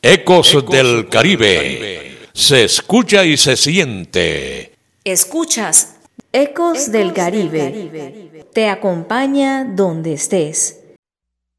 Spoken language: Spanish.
Ecos del Caribe. Se escucha y se siente. Escuchas Ecos del Caribe. Te acompaña donde estés.